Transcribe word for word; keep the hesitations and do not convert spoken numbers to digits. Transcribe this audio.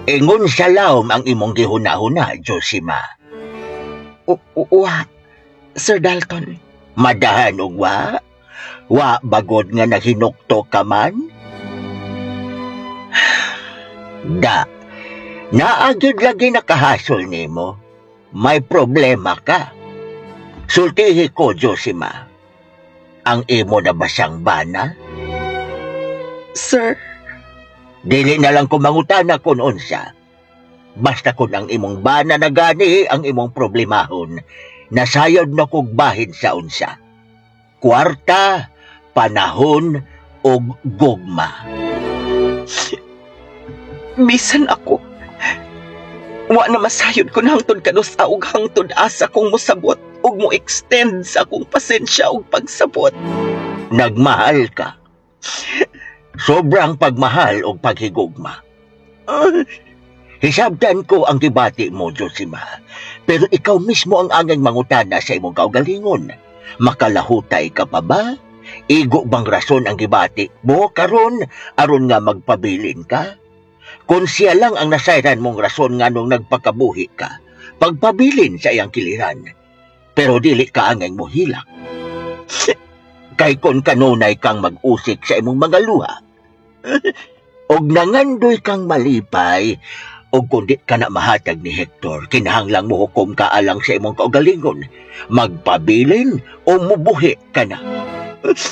Ingon sa lawom ang imong gihuna-huna, Josima. U- u- wa, Sir Dalton. Madahan og wa? Wa bagod nga naghinukto ka man? Da, naagid lagi nakahasol nimo. May problema ka. Sultihi ko, Josima. Ang imo na ba siyang bana? Sir, Dili na lang ko mangutana kung unsa. Basta kung ang imong bana na gani ang imong problemahon, nasayod na kog bahin sa unsa. Kwarta, panahon, o gugma. bisan ako. Wa na masayod ko na hangtod kanusa ug hangtod asa kong mosabot ug mo extend sa akong pasensya ug pagsabot. Nagmahal ka. Sobrang pagmahal o paghigugma. Ah, Hisabdan ko ang gibati mo, Josima. Pero ikaw mismo ang angay mangutana sa imong kaugalingon. Makalahutay ka pa ba? Igo bang rason ang gibati mo karon aron nga magpabilin ka? Kung siya lang ang nasayran mong rason nga nung nagpakabuhi ka, pagpabilin sa iyang kiliran. Pero dili ka angay mo hilak. Kay kon kanunay kang mag-usik sa imong mga luha. Og nangandoy kang malipay, og kundi ka na mahatag ni Hector, kinahanglang mo hukom ka alang sa imong kaugalingon. Magpabilin o mubuhi ka na.